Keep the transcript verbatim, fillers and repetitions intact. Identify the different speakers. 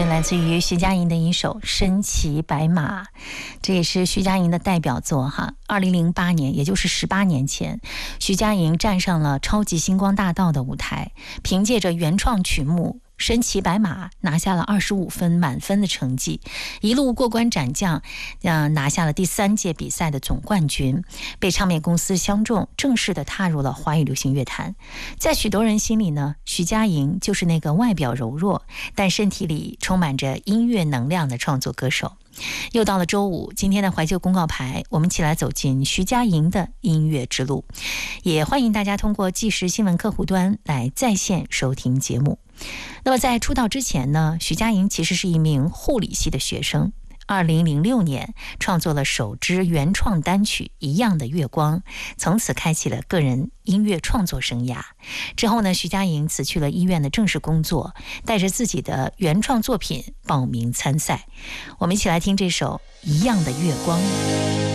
Speaker 1: 来自于徐佳莹的一首《身骑白马》，这也是徐佳莹的代表作哈。二零零八年，也就是十八年前，徐佳莹站上了超级星光大道的舞台，凭借着原创曲目身骑白马拿下了二十五分满分的成绩，一路过关斩将，呃，拿下了第三届比赛的总冠军，被唱片公司相中，正式的踏入了华语流行乐坛。在许多人心里呢，徐佳莹就是那个外表柔弱但身体里充满着音乐能量的创作歌手。又到了周五，今天的怀旧公告牌，我们一起来走进徐佳莹的音乐之路，也欢迎大家通过即时新闻客户端来在线收听节目。那么在出道之前呢，徐佳莹其实是一名护理系的学生。二零零六年创作了首支原创单曲《一样的月光》，从此开启了个人音乐创作生涯。之后呢，徐佳莹辞去了医院的正式工作，带着自己的原创作品报名参赛。我们一起来听这首《一样的月光》。